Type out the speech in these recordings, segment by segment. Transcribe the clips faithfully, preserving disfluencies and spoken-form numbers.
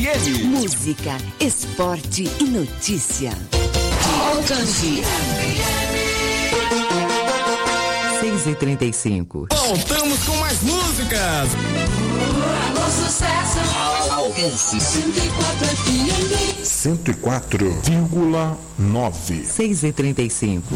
M. Música, esporte e notícia. Alcance. seis e trinta e cinco. Voltamos com mais músicas. Alô, sucesso. Alcance. cento e quatro vírgula nove. seis e trinta e cinco.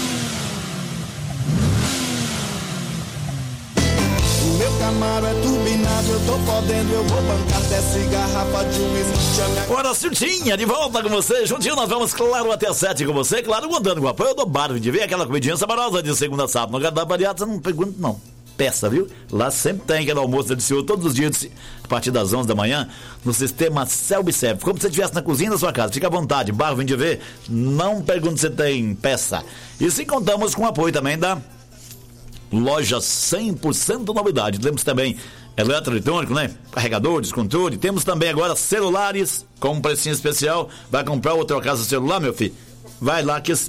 Camaro é turbinado, eu tô podendo, eu vou bancar dessa garrafa de uísque. Ora, Siltinha, de volta com você, juntinho nós vamos, claro, até sete com você, claro, contando com o apoio do Bar de ver aquela comidinha saborosa de segunda a sábado, no lugar da variada, você não pergunta não, peça, viu? Lá sempre tem aquele almoço delicioso, todos os dias, a partir das onze da manhã, no sistema Self-Service, como se você estivesse na cozinha da sua casa, fica à vontade, Bar de ver, não pergunta se tem peça. E sim, contamos com o apoio também da loja cem por cento novidade. Temos também eletroeletrônico, né? Carregadores, controle. Temos também agora celulares com um precinho especial. Vai comprar ou trocar seu celular, meu filho? Vai lá que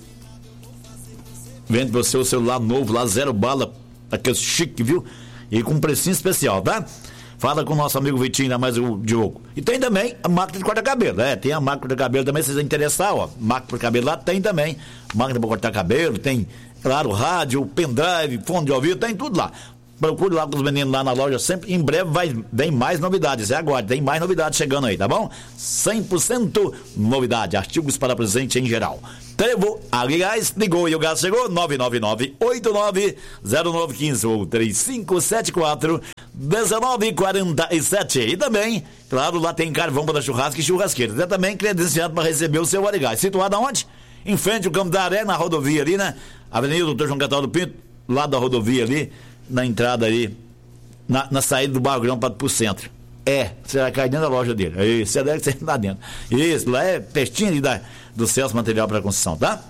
vende você o celular novo lá, zero bala, aquele chique, viu? E com um precinho especial, tá? Fala com o nosso amigo Vitinho, ainda mais o Diogo. E tem também a máquina de cortar cabelo, é, tem a máquina de cabelo também, se vocês interessar, ó, máquina de cabelo lá tem também, máquina para cortar cabelo, tem, claro, rádio, pendrive, fone de ouvido, tem tudo lá. Procure lá com os meninos lá na loja sempre, em breve vai, vem mais novidades, é agora, tem mais novidades chegando aí, tá bom? cem por cento novidade, artigos para presente em geral. Trevo, aliás, ligou e o gás chegou, nove nove nove, oito nove zero nove um cinco ou três cinco sete quatro um nove quatro sete. E também, claro, lá tem carvão para churrasco e churrasqueira. É também credenciado para receber o seu Arigás. Situado aonde? Em frente ao Campo da Aré, na rodovia ali, né? Avenida Doutor João Cataldo Pinto, lá da rodovia ali, na entrada ali, na, na saída do Bargrão para o centro. É, você vai cair dentro da loja dele. Isso, você deve ser lá dentro. Isso, lá é pertinho ali da, do Celso Material para Construção, tá?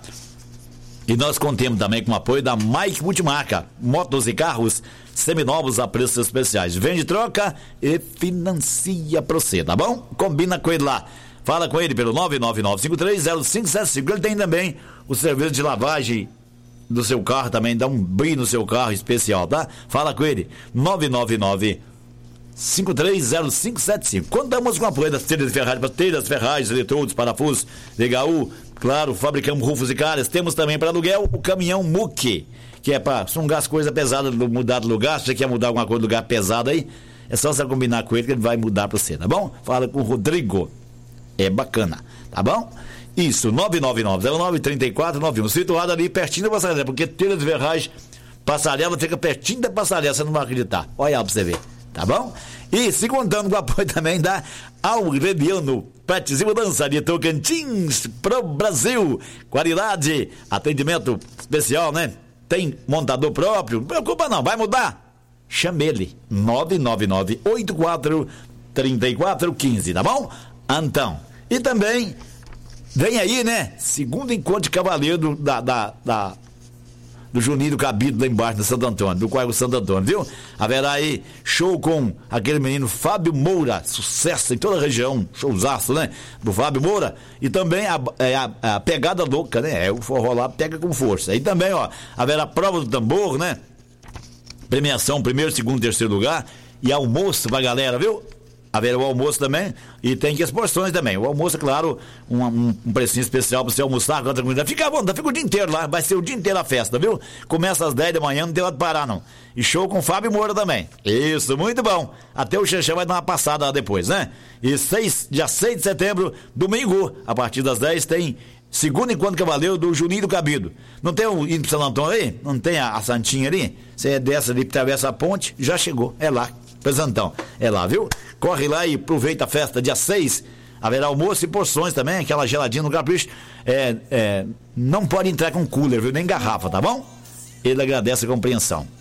E nós contemos também com o apoio da Mike Multimarca, motos e carros seminovos a preços especiais. Vende, troca e financia pra você, tá bom? Combina com ele lá. Fala com ele pelo nove nove nove cinco três zero cinco sete cinco. Ele tem também o serviço de lavagem do seu carro também, dá um brilho no seu carro especial, tá? Fala com ele, nove nove nove cinco três zero cinco sete cinco. Contamos com o apoio das telhas de ferragens, telhas, ferragens, eletrodos, parafusos, D H U, claro, fabricamos rufos e calhas. Temos também para aluguel o caminhão Muque, que é para sungar as coisas pesadas, mudar de lugar. Se você quer mudar alguma coisa de lugar pesado aí, é só você combinar com ele que ele vai mudar para você, tá bom? Fala com o Rodrigo, é bacana, tá bom? Isso, nove nove nove zero nove três quatro nove um, situado ali pertinho da passarela, porque telha de ferragem, passarela fica pertinho da passarela, você não vai acreditar. Olha lá pra você ver, tá bom? E se contando com o apoio também da Aureliano Pets e Mudança de Tocantins pro Brasil, qualidade, atendimento especial, né? Tem montador próprio, não preocupa não, vai mudar? Chame ele, nove nove nove oito quatro três quatro um cinco, tá bom? Então, e também vem aí, né? Segundo encontro de cavaleiro do, da, da, da, do Juninho Cabido lá embaixo, no Santo Antônio, do Quarto Santo Antônio, viu? Haverá aí show com aquele menino Fábio Moura, sucesso em toda a região, showzaço, né? Do Fábio Moura. E também a, a, a pegada louca, né? É, o forró lá pega com força. E também, ó, haverá prova do tambor, né? Premiação, primeiro, segundo, terceiro lugar. E almoço pra galera, viu? Haverá o almoço também, e tem que as porções também. O almoço, é claro, um, um, um precinho especial para você almoçar com outra comunidade. Fica bom, fica o dia inteiro lá, vai ser o dia inteiro a festa, viu? Começa às dez da manhã, não tem hora de parar, não. E show com o Fábio Moura também. Isso, muito bom. Até o Xexé vai dar uma passada lá depois, né? E seis, dia seis de setembro, domingo, a partir das dez, tem segundo encontro cavaleiro do Juninho Cabido. Não tem o hino pro Santo Antônio aí? Não tem a, a Santinha ali? Você desce ali, atravessa a ponte, já chegou, é lá. Presentão, é lá, viu? Corre lá e aproveita a festa, dia seis. Haverá almoço e porções também, aquela geladinha no capricho. É, é, não pode entrar com cooler, viu? Nem garrafa, tá bom? Ele agradece a compreensão.